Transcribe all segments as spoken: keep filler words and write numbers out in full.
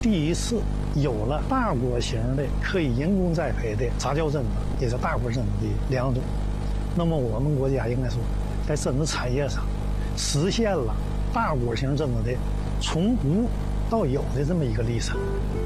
第一次有了大果型的可以人工栽培的杂交榛子，也是大果榛子的两种。那么我们国家应该说，在榛子产业上实现了大果型榛子的从无到有的这么一个历程。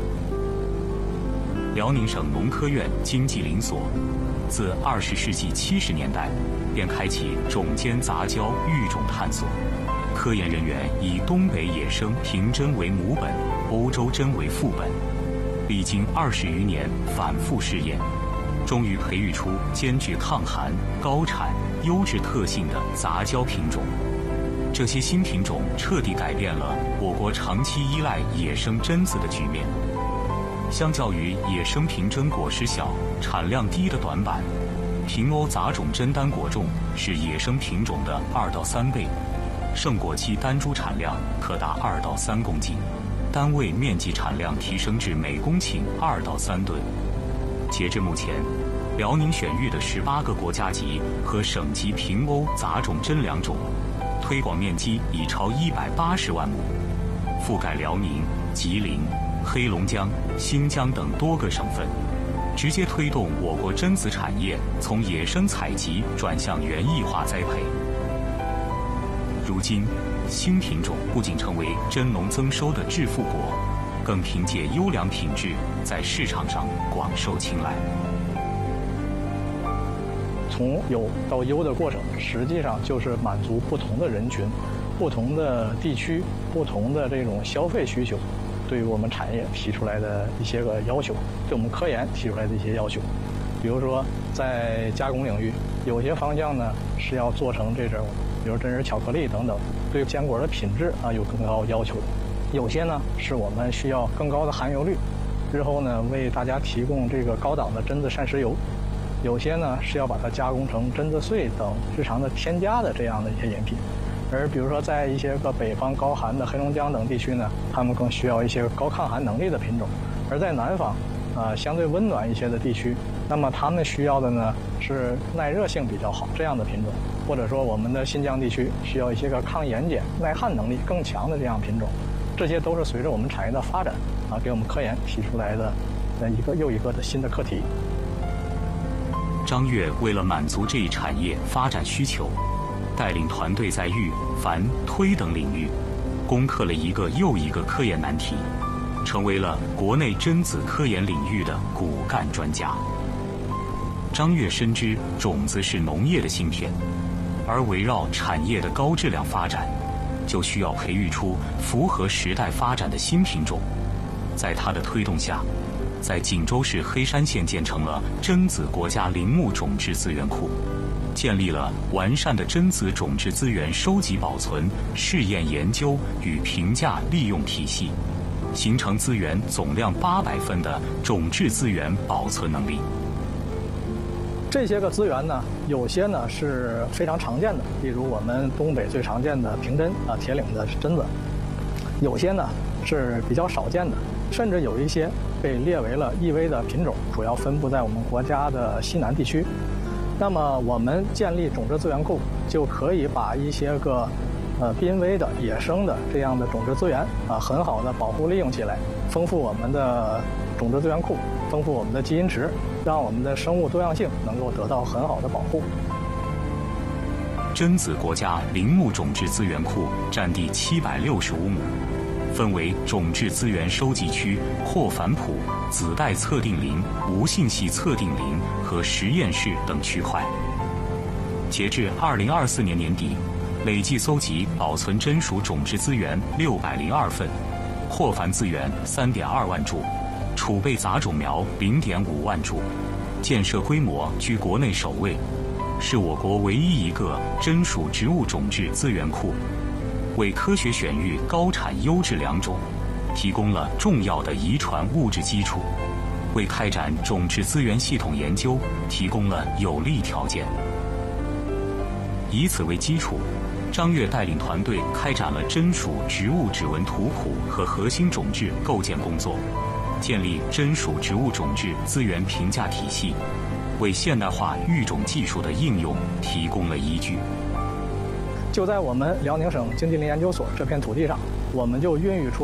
辽宁省农科院经济林所自二十世纪七十年代便开启种间杂交育种探索，科研人员以东北野生平榛为母本，欧洲榛为副本，历经二十余年反复试验，终于培育出兼具抗寒、高产、优质特性的杂交品种。这些新品种彻底改变了我国长期依赖野生榛子的局面。相较于野生平榛果实小、产量低的短板，平欧杂种榛单果重是野生品种的二到三倍，盛果期单株产量可达二到三公斤，单位面积产量提升至每公顷二到三吨。截至目前，辽宁选育的十八个国家级和省级平欧杂种榛两种，推广面积已超一百八十万亩，覆盖辽宁、吉林、黑龙江、新疆等多个省份，直接推动我国榛子产业从野生采集转向园艺化栽培。如今，新品种不仅成为榛农增收的致富果，更凭借优良品质在市场上广受青睐。 从有到优的过程，实际上就是满足不同的人群、不同的地区、不同的这种消费需求，对于我们产业提出来的一些个要求，对我们科研提出来的一些要求。比如说，在加工领域，有些方向呢是要做成这种，比如真实巧克力等等，对坚果的品质啊有更高要求的。有些呢是我们需要更高的含油率，日后呢为大家提供这个高档的榛子膳食油。有些呢是要把它加工成榛子碎等日常的添加的这样的一些饮品。而比如说在一些个北方高寒的黑龙江等地区呢，他们更需要一些高抗寒能力的品种；而在南方，啊、呃、相对温暖一些的地区，那么他们需要的呢是耐热性比较好这样的品种，或者说我们的新疆地区需要一些个抗盐碱、耐旱能力更强的这样品种。这些都是随着我们产业的发展啊，给我们科研提出来的呃一个又一个的新的课题。 张越为了满足这一产业发展需求，带领团队在育、繁、推等领域攻克了一个又一个科研难题，成为了国内榛子科研领域的骨干专家。张越深知种子是农业的芯片，而围绕产业的高质量发展，就需要培育出符合时代发展的新品种。在他的推动下，在锦州市黑山县建成了榛子国家林木种质资源库，建立了完善的榛子种质资源收集保存、试验研究与评价利用体系，形成资源总量八百份的种质资源保存能力。 这些个资源呢，有些呢是非常常见的，例如我们东北最常见的平榛啊、铁岭的榛子；有些呢是比较少见的，甚至有一些被列为了易危的品种，主要分布在我们国家的西南地区。那么我们建立种质资源库，就可以把一些个呃濒危的野生的这样的种质资源啊，很好的保护利用起来，丰富我们的种质资源库，丰富我们的基因池，让我们的生物多样性能够得到很好的保护。 榛子国家林木种质资源库占地七百六十五亩，分为种质资源收集区、霍凡圃、子代测定林、无信息测定林和实验室等区块。截至二零二四年年底，累计搜集保存榛属种质资源六百零二份，霍凡资源三点二万株，储备杂种苗零点五万株，建设规模居国内首位，是我国唯一一个榛属植物种质资源库，为科学选育高产优质良种提供了重要的遗传物质基础，为开展种质资源系统研究提供了有利条件。以此为基础，张越带领团队开展了榛属植物指纹图谱和核心种质构建工作，建立榛属植物种质资源评价体系，为现代化育种技术的应用提供了依据。 就在我们辽宁省经济林研究所这片土地上，我们就孕育出